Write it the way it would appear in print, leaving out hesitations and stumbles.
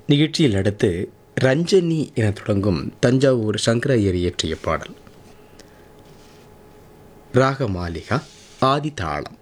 நிகழ்ச்சியில் அடுத்து ரஞ்சனி என தொடங்கும் தஞ்சாவூர் சங்கர ஐயர் இயற்றிய பாடல். ராக மாளிகா ஆதி தாளம்.